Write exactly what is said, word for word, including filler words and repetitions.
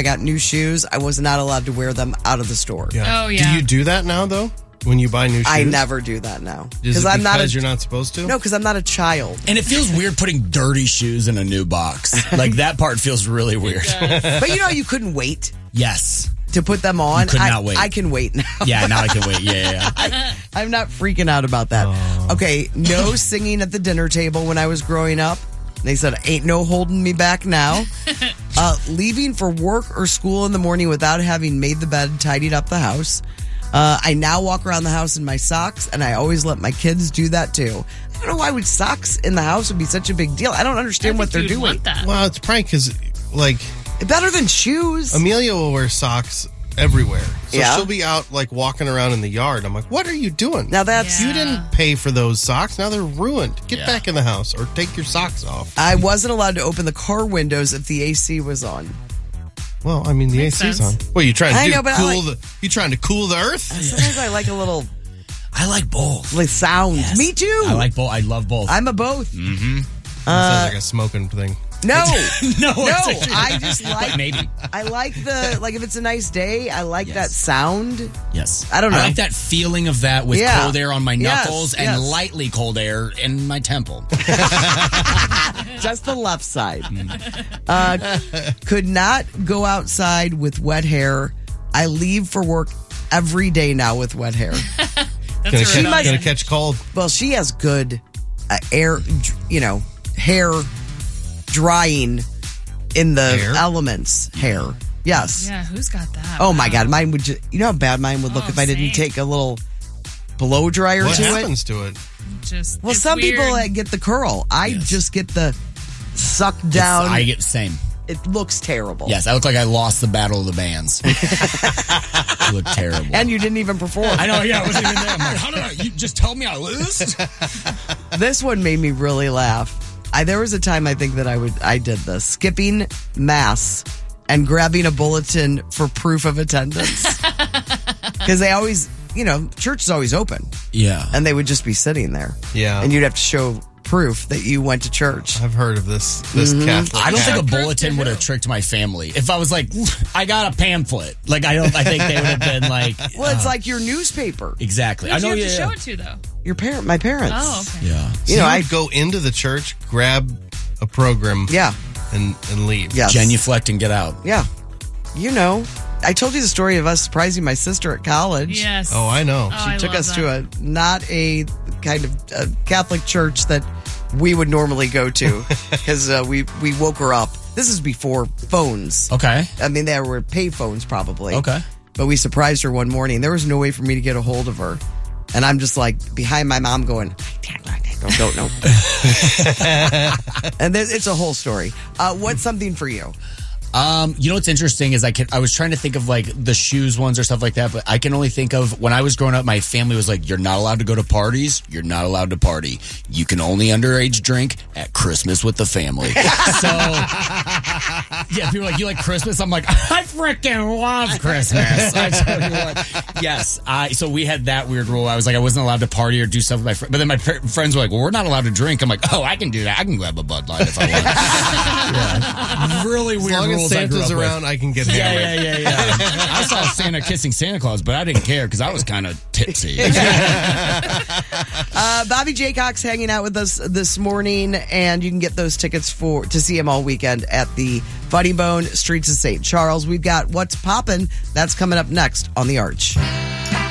got new shoes, I was not allowed to wear them out of the store. Yeah. Oh, yeah. Do you do that now, though? When you buy new shoes? I never do that now. Is it I'm not a, because you're not supposed to? No, because I'm not a child. And it feels weird putting dirty shoes in a new box. Like, that part feels really weird. But you know, you couldn't wait Yes. to put them on. You could I, not wait. I can wait now. Yeah, now I can wait. Yeah, yeah, yeah. I, I'm not freaking out about that. Oh. Okay, no singing at the dinner table when I was growing up. They said, ain't no holding me back now. Uh, leaving for work or school in the morning without having made the bed, tidied up the house. Uh, I now walk around the house in my socks, and I always let my kids do that too. I don't know why would socks in the house would be such a big deal. I don't understand I what think they're you would doing. want that. Well, it's probably because, like, Better than shoes. Amelia will wear socks everywhere. So Yeah. she'll be out, like, walking around in the yard. I'm like, what are you doing? Now that's... Yeah. You didn't pay for those socks. Now they're ruined. Get Yeah. back in the house or take your socks off. I wasn't allowed to open the car windows if the A C was on. Well, I mean, the Makes A C's sense. on. What, you trying to I do? know, but I cool like- the? You trying to cool the earth? Sometimes I like a little I like both. like sound. Yes. Me too. I like both. I love both. I'm a both. Sounds like a smoking thing. No, no, no. it's actually- I just like. Maybe. I like the like if it's a nice day. I like Yes. that sound. Yes. I don't know. I like that feeling of that with Yeah. cold air on my Yes, knuckles and yes. lightly cold air in my temple. Just the left side. Uh, could not go outside with wet hair. I leave for work every day now with wet hair. That's Gonna, a catch, rebellion. gonna catch cold. Well, she has good uh, air, you know, hair drying in the Hair? elements. Hair. Yes. Yeah, who's got that? Oh my Wow. God, mine would just, you know how bad mine would look Oh, if I didn't same. take a little blow dryer What to happens to it? Just, it? Well, it's some weird. people uh, get the curl. I Yes. just get the suck down. I get the same. It looks terrible. Yes, I look like I lost the battle of the bands. I look terrible. And you didn't even perform. I know, yeah, I wasn't even there. I'm like, how did I? You just tell me I lose? This one made me really laugh. I, there was a time I think that I would I did this skipping mass and grabbing a bulletin for proof of attendance because they always, you know, church is always open Yeah. and they would just be sitting there. Yeah. And you'd have to show proof that you went to church. I've heard of this this Catholic. I don't think a act. bulletin would have tricked my family. If I was like, I got a pamphlet, like I don't, I think they would have been like, Well, it's like your newspaper. exactly. Who'd I know you have yeah, to show yeah. it to, though? Your parent, my parents. Oh, okay. Yeah. So You know, you I would go into the church, grab a program, yeah, and and leave. yes, Genuflect and get out. yeah. You know, I told you the story of us surprising my sister at college. Yes. Oh, I know. Oh, She I took love us that. to a not a kind of uh Catholic church that we would normally go to because uh, we we woke her up. This is before phones. Okay. I mean, there were pay phones probably. Okay. But we surprised her one morning. There was no way for me to get a hold of her, and I'm just like behind my mom going, "Don't don't know." And then it's a whole story. Uh, what's something for you? Um, you know what's interesting is I can I was trying to think of like the shoes ones or stuff like that, but I can only think of when I was growing up, my family was like, you're not allowed to go to parties, you're not allowed to party. You can only underage drink at Christmas with the family. So yeah, people are like, you like Christmas? I'm like, I freaking love Christmas. I tell you what. Yes. I so we had that weird rule. I was like, I wasn't allowed to party or do stuff with my friends. But then my par- friends were like, well, we're not allowed to drink. I'm like, oh, I can do that. I can grab a Bud Light if I want. Yeah. Really As weird long rules as I grew Santa's up with. around, I can get Yeah, hammered. yeah, yeah, yeah. I saw Santa kissing Santa Claus, but I didn't care because I was kind of tipsy. Uh, Bobby Jaycock's hanging out with us this morning, and you can get those tickets for to see him all weekend at the Funny Bone Streets of Saint Charles. We've got What's Poppin'. That's coming up next on The Arch.